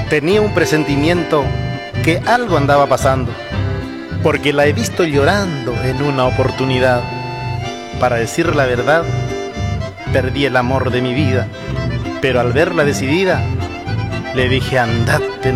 Tenía un presentimiento que algo andaba pasando, porque la he visto llorando en una oportunidad. Para decir la verdad, perdí el amor de mi vida, pero al verla decidida, le dije andate